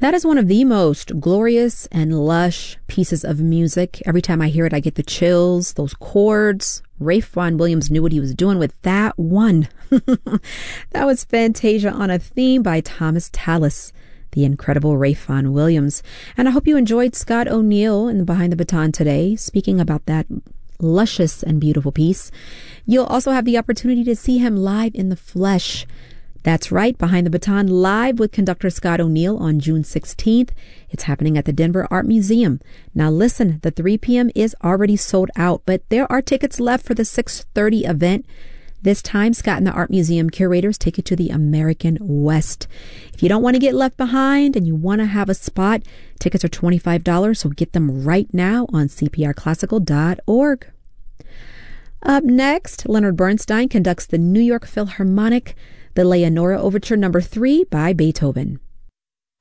That is one of the most glorious and lush pieces of music. Every time I hear it, I get the chills, those chords. Ralph Vaughan Williams knew what he was doing with that one. That was Fantasia on a Theme by Thomas Tallis, the incredible Ralph Vaughan Williams. And I hope you enjoyed Scott O'Neill in the Behind the Baton today, speaking about that luscious and beautiful piece. You'll also have the opportunity to see him live in the flesh. That's right, Behind the Baton live with conductor Scott O'Neill on June 16th. It's happening at the Denver Art Museum. Now listen, the 3 p.m. is already sold out, but there are tickets left for the 6:30 event. This time, Scott and the Art Museum curators take you to the American West. If you don't want to get left behind and you want to have a spot, tickets are $25, so get them right now on cprclassical.org. Up next, Leonard Bernstein conducts the New York Philharmonic, the Leonora Overture No. 3 by Beethoven.